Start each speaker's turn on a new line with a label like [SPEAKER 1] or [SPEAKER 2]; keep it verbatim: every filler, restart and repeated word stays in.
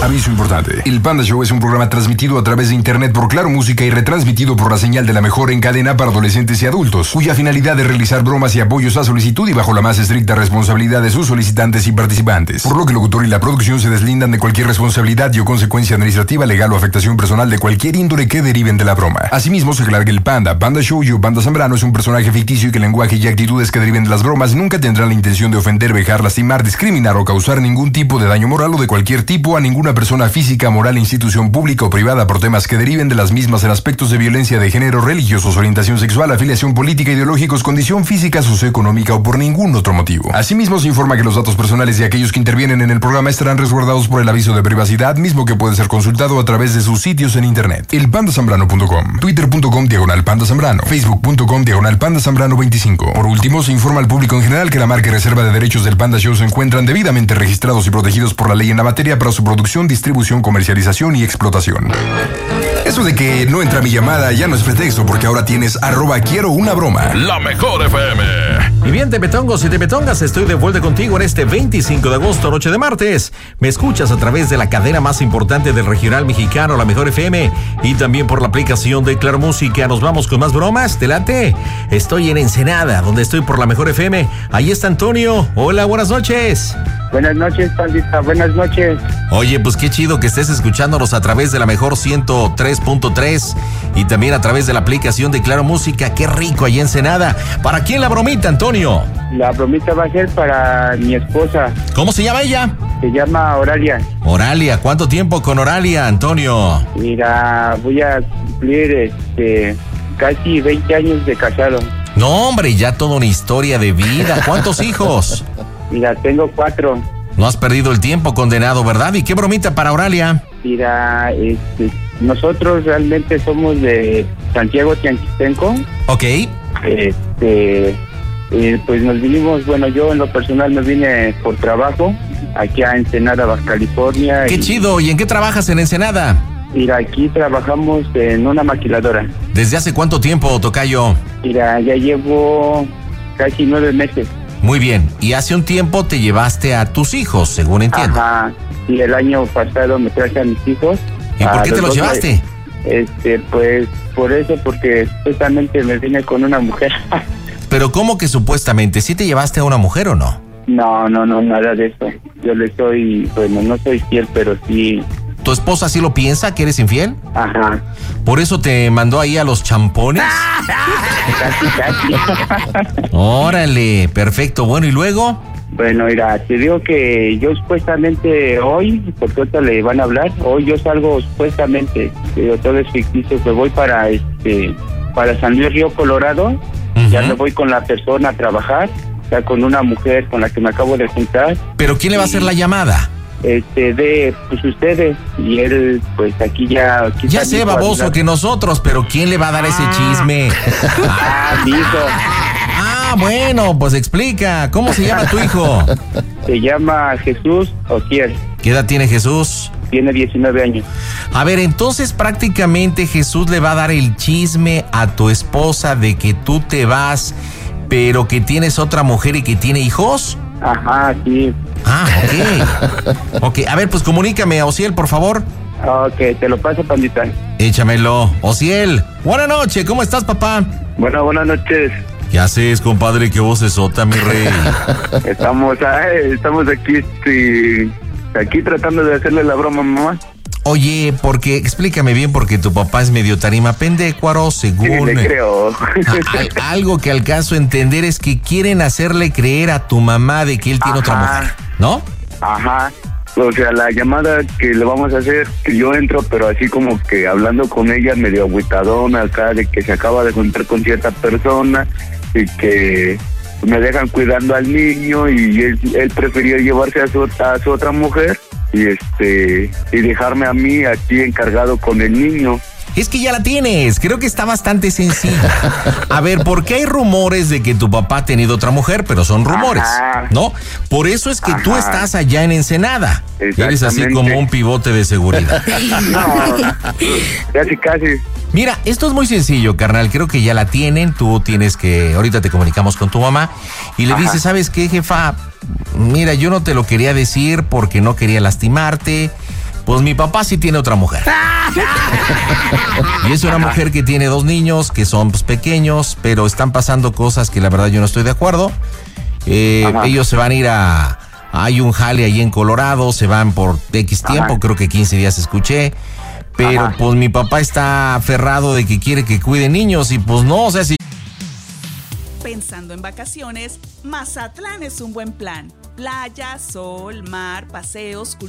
[SPEAKER 1] Aviso importante. El Panda Show es un programa transmitido a través de internet por Claro Música y retransmitido por la señal de la mejor en cadena para adolescentes y adultos, cuya finalidad es realizar bromas y apoyos a solicitud y bajo la más estricta responsabilidad de sus solicitantes y participantes. Por lo que el locutor y la producción se deslindan de cualquier responsabilidad y o consecuencia administrativa, legal o afectación personal de cualquier índole que deriven de la broma. Asimismo, se aclara que el Panda, Panda Show y o Panda Zambrano es un personaje ficticio y que el lenguaje y actitudes que deriven de las bromas nunca tendrán la intención de ofender, vejar, lastimar, discriminar o causar ningún tipo de daño moral o de cualquier tipo a ninguna persona física, moral, institución pública o privada por temas que deriven de las mismas en aspectos de violencia de género, religiosos, orientación sexual, afiliación política, ideológicos, condición física, socioeconómica o por ningún otro motivo. Asimismo, se informa que los datos personales de aquellos que intervienen en el programa estarán resguardados por el aviso de privacidad, mismo que puede ser consultado a través de sus sitios en internet. el panda zambrano punto com, twitter punto com diagonal panda zambrano, facebook punto com diagonal panda zambrano veinticinco. Por último, se informa al público en general que la marca y reserva de derechos del Panda Show se encuentran debidamente registrados y protegidos por la ley en la materia para su producción, distribución, comercialización y explotación. Eso de que no entra mi llamada ya no es pretexto, porque ahora tienes arroba quiero una broma.
[SPEAKER 2] La mejor F M.
[SPEAKER 3] Y bien, tepetongos y tepetongas, estoy de vuelta contigo en este veinticinco de agosto, noche de martes. Me escuchas a través de la cadena más importante del regional mexicano, La Mejor F M, y también por la aplicación de Claro Música. Nos vamos con más bromas, ¿te late? Estoy en Ensenada, donde estoy por La Mejor F M. Ahí está Antonio. Hola, buenas noches.
[SPEAKER 4] Buenas noches, Pandita, buenas noches.
[SPEAKER 3] Oye, pues qué chido que estés escuchándonos a través de la Mejor ciento tres punto tres y también a través de la aplicación de Claro Música. Qué rico allá en Ensenada. ¿Para quién la bromita, Antonio?
[SPEAKER 4] La bromita va a ser para mi esposa.
[SPEAKER 3] ¿Cómo se llama ella?
[SPEAKER 4] Se llama Oralia.
[SPEAKER 3] Oralia, ¿cuánto tiempo con Oralia, Antonio?
[SPEAKER 4] Mira, voy a cumplir este, casi veinte años de casado.
[SPEAKER 3] No, hombre, ya toda una historia de vida. ¿Cuántos hijos?
[SPEAKER 4] Mira, tengo cuatro.
[SPEAKER 3] No has perdido el tiempo, condenado, ¿verdad? ¿Y qué bromita para Oralia?
[SPEAKER 4] Mira, este, nosotros realmente somos de Santiago Tianquistenco.
[SPEAKER 3] Ok.
[SPEAKER 4] Este, eh, pues nos vinimos, bueno, yo en lo personal me vine por trabajo aquí a Ensenada, Baja California.
[SPEAKER 3] Qué
[SPEAKER 4] y,
[SPEAKER 3] chido. ¿Y en qué trabajas en Ensenada?
[SPEAKER 4] Mira, aquí trabajamos en una maquiladora.
[SPEAKER 3] ¿Desde hace cuánto tiempo, tocayo?
[SPEAKER 4] Mira, ya llevo casi nueve meses.
[SPEAKER 3] Muy bien. Y hace un tiempo te llevaste a tus hijos, según entiendo.
[SPEAKER 4] Ajá. Y el año pasado me traje a mis hijos.
[SPEAKER 3] ¿Y por qué te los llevaste?
[SPEAKER 4] Este, pues, por eso, porque supuestamente me vine con una mujer.
[SPEAKER 3] Pero ¿cómo que supuestamente? ¿Sí te llevaste a una mujer o no?
[SPEAKER 4] No, no, no, nada de eso. Yo le soy, bueno, no soy fiel, pero sí...
[SPEAKER 3] ¿Tu esposa sí lo piensa, que eres infiel?
[SPEAKER 4] Ajá.
[SPEAKER 3] ¿Por eso te mandó ahí a los champones?
[SPEAKER 4] Casi, casi.
[SPEAKER 3] Órale, perfecto. Bueno, ¿y luego?
[SPEAKER 4] Bueno, mira, te digo que yo supuestamente hoy, porque ahorita le van a hablar, hoy yo salgo supuestamente, digo, todo es ficticio, que voy para este, para San Luis Río Colorado, uh-huh. Ya me voy con la persona a trabajar, o sea, con una mujer con la que me acabo de juntar.
[SPEAKER 3] ¿Pero quién le va a hacer la llamada?
[SPEAKER 4] Este, de, pues ustedes, y él, pues aquí ya... Aquí
[SPEAKER 3] ya sé, baboso, que nosotros, pero ¿quién le va a dar ah. ese chisme?
[SPEAKER 4] Ah, mi hijo.
[SPEAKER 3] Ah, bueno, pues explica, ¿cómo se llama tu hijo?
[SPEAKER 4] Se llama Jesús Ociel.
[SPEAKER 3] ¿Qué edad tiene Jesús?
[SPEAKER 4] Tiene diecinueve años.
[SPEAKER 3] A ver, entonces prácticamente Jesús le va a dar el chisme a tu esposa de que tú te vas, pero que tienes otra mujer y que tiene hijos.
[SPEAKER 4] Ajá, sí.
[SPEAKER 3] Ah, ok. Ok, a ver, pues comunícame a Ociel, por favor.
[SPEAKER 4] Ok, te lo paso, Pandita.
[SPEAKER 3] Échamelo. Ociel, buenas noches, ¿cómo estás, papá?
[SPEAKER 4] Bueno, buenas noches.
[SPEAKER 3] ¿Qué haces, compadre? ¿Qué voz es sota, mi rey?
[SPEAKER 4] Estamos, ay, estamos aquí, sí, aquí tratando de hacerle la broma a mamá.
[SPEAKER 3] Oye, porque, explícame bien, porque tu papá es medio tarima pendécuaro, según...
[SPEAKER 4] Sí, le creo.
[SPEAKER 3] a, a, algo que alcanzo a entender es que quieren hacerle creer a tu mamá de que él tiene Ajá. otra mujer, ¿no?
[SPEAKER 4] Ajá. O sea, la llamada que le vamos a hacer, que yo entro, pero así como que hablando con ella medio agüitadona acá, de que se acaba de juntar con cierta persona y que me dejan cuidando al niño y él, él prefería llevarse a su, a su otra mujer y este y dejarme a mí aquí encargado con el niño.
[SPEAKER 3] Es que ya la tienes, creo que está bastante sencilla. A ver, ¿por qué hay rumores de que tu papá ha tenido otra mujer? Pero son rumores, Ajá. ¿no? Por eso es que Ajá. tú estás allá en Ensenada. Eres así como un pivote de seguridad.
[SPEAKER 4] No, casi, casi.
[SPEAKER 3] Mira, esto es muy sencillo, carnal. Creo que ya la tienen. Tú tienes que... Ahorita te comunicamos con tu mamá y le Ajá. dices, ¿sabes qué, jefa? Mira, yo no te lo quería decir porque no quería lastimarte, Pues mi papá sí tiene otra mujer. Y es una mujer que tiene dos niños que son pues, pequeños, pero están pasando cosas que la verdad yo no estoy de acuerdo. Eh, ellos se van a ir a... Hay un jale ahí en Colorado, se van por X tiempo, Ajá. creo que quince días escuché. Pero Ajá. pues mi papá está aferrado de que quiere que cuide niños y pues no, o sea, si...
[SPEAKER 2] Pensando en vacaciones, Mazatlán es un buen plan. Playa, sol, mar, paseos,